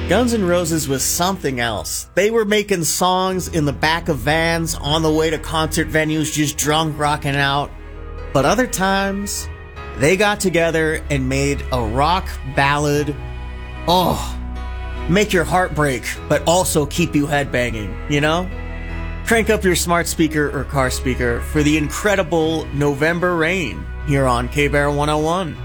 Guns N' Roses was something else. They were making songs in the back of vans on the way to concert venues, just drunk rocking out. But other times, they got together and made a rock ballad. Make your heart break, but also keep you headbanging, you know? Crank up your smart speaker or car speaker for the incredible November Rain here on K-Bear 101.